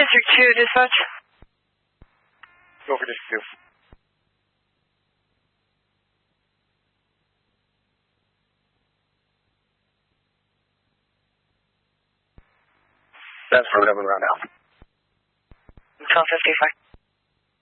District 2, dispatch. Go for District 2. That's for 11 round out. 12:55.